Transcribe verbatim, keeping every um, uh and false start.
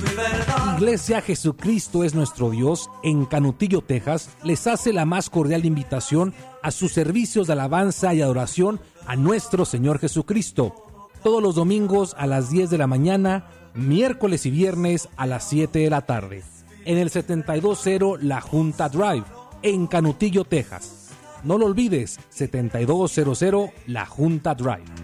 Iglesia Jesucristo es nuestro Dios en Canutillo, Texas, les hace la más cordial invitación a sus servicios de alabanza y adoración a nuestro Señor Jesucristo, todos los domingos a las diez de la mañana, miércoles y viernes a las siete de la tarde, en el setenta y dos cero La Junta Drive, en Canutillo, Texas. No lo olvides, setenta y dos cero cero La Junta Drive.